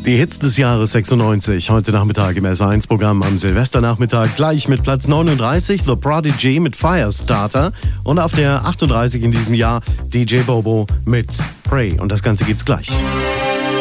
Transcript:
Die Hits des Jahres 96, heute Nachmittag im S1-Programm am Silvesternachmittag, gleich mit Platz 39, The Prodigy mit Firestarter und auf der 38 in diesem Jahr DJ Bobo mit Pray. Und das Ganze gibt's gleich.